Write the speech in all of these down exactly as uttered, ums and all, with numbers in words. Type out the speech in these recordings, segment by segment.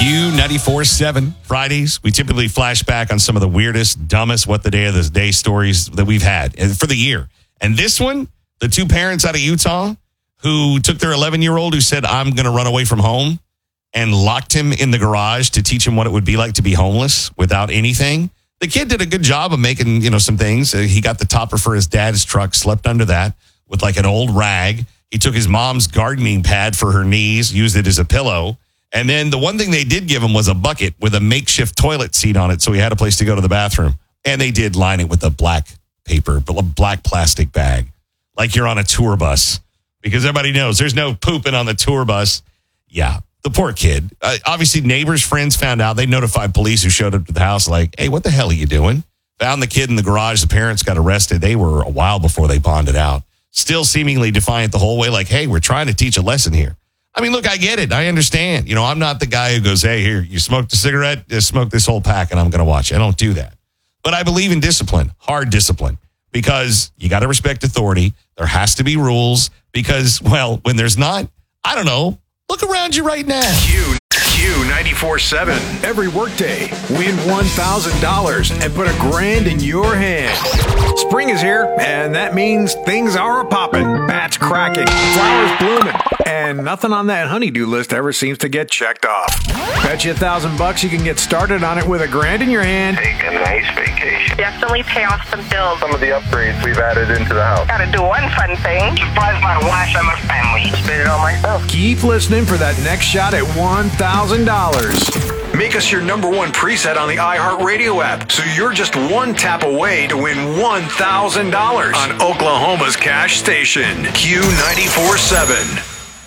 Q ninety-four seven Fridays. We typically flash back on some of the weirdest, dumbest what the day of the day stories that we've had for the year. And this one, the two parents out of Utah who took their eleven-year-old who said, I'm going to run away from home, and locked him in the garage to teach him what it would be like to be homeless without anything. The kid did a good job of making, you know, some things. He got the topper for his dad's truck, slept under that with like an old rag. He took his mom's gardening pad for her knees, used it as a pillow. And then the one thing they did give him was a bucket with a makeshift toilet seat on it, so he had a place to go to the bathroom. And they did line it with a black paper, a black plastic bag, like you're on a tour bus, because everybody knows there's no pooping on the tour bus. Yeah, the poor kid. Uh, obviously, neighbors, friends found out. They notified police who showed up to the house like, hey, what the hell are you doing? Found the kid in the garage. The parents got arrested. They were a while before they bonded out. Still seemingly defiant the whole way, like, hey, we're trying to teach a lesson here. I mean, look, I get it. I understand. You know, I'm not the guy who goes, hey, here, you smoked a cigarette, just smoke this whole pack and I'm going to watch it. I don't do that. But I believe in discipline, hard discipline, because you got to respect authority. There has to be rules because, well, when there's not, I don't know. Look around you right now. Q, Q ninety-four seven. Every workday, win one thousand dollars and put a grand in your hand. Spring is here, and that means things are a-popping. Bats cracking, flowers blooming, and nothing on that honeydew list ever seems to get checked off. Bet you a thousand bucks you can get started on it with a grand in your hand. Take a nice vacation. Definitely pay off some bills. Some of the upgrades we've added into the house. Gotta do one fun thing. Surprise my wife and my family. Spend it on myself. Keep listening for that next shot at one thousand dollars. Make us your number one preset on the iHeartRadio app, so you're just one tap away to win one thousand dollars on Oklahoma's cash station. Q ninety-four seven.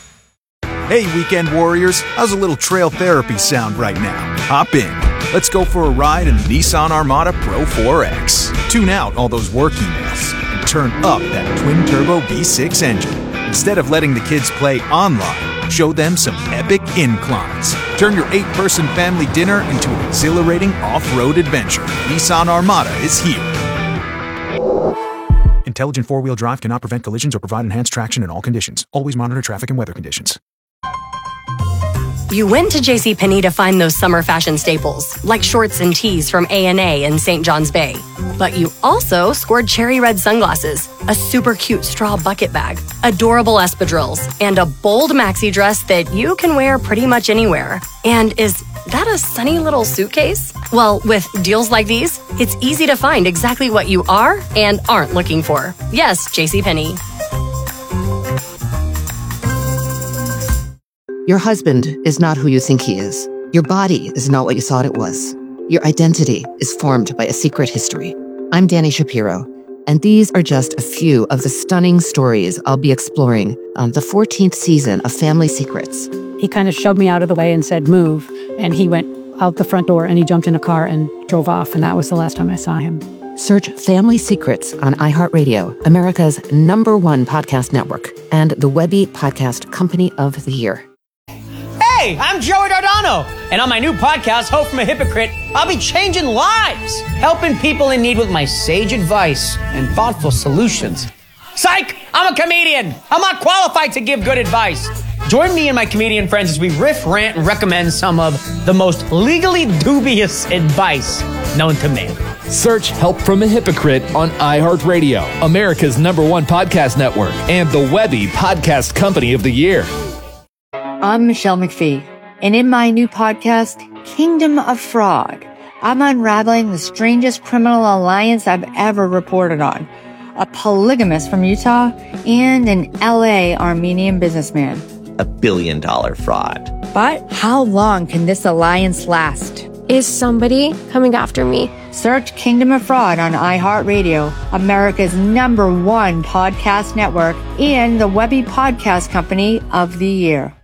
Hey, weekend warriors, how's a little trail therapy sound right now? Hop in. Let's go for a ride in the Nissan Armada Pro four X. Tune out all those work emails and turn up that twin-turbo V six engine. Instead of letting the kids play online, show them some epic inclines. Turn your eight-person family dinner into an exhilarating off-road adventure. Nissan Armada is here. Intelligent four-wheel drive cannot prevent collisions or provide enhanced traction in all conditions. Always monitor traffic and weather conditions. You went to JCPenney to find those summer fashion staples, like shorts and tees from A and A in Saint John's Bay. But you also scored cherry red sunglasses, a super cute straw bucket bag, adorable espadrilles, and a bold maxi dress that you can wear pretty much anywhere. And is that a sunny little suitcase? Well, with deals like these, it's easy to find exactly what you are and aren't looking for. Yes, JCPenney. Your husband is not who you think he is. Your body is not what you thought it was. Your identity is formed by a secret history. I'm Dani Shapiro, and these are just a few of the stunning stories I'll be exploring on the fourteenth season of Family Secrets. He kind of shoved me out of the way and said, move, and he went out the front door and he jumped in a car and drove off, and that was the last time I saw him. Search Family Secrets on iHeartRadio, America's number one podcast network, and the Webby Podcast Company of the Year. Hey, I'm Joey Dardano, and on my new podcast, Hope from a Hypocrite, I'll be changing lives, helping people in need with my sage advice and thoughtful solutions. Psych! I'm a comedian. I'm not qualified to give good advice. Join me and my comedian friends as we riff, rant, and recommend some of the most legally dubious advice known to man. Search Help from a Hypocrite on iHeartRadio, America's number one podcast network, and the Webby Podcast Company of the Year. I'm Michelle McPhee, and in my new podcast, Kingdom of Fraud, I'm unraveling the strangest criminal alliance I've ever reported on. A polygamist from Utah and an L A Armenian businessman. A billion dollar fraud. But how long can this alliance last? Is somebody coming after me? Search Kingdom of Fraud on iHeartRadio, America's number one podcast network, and the Webby Podcast Company of the Year.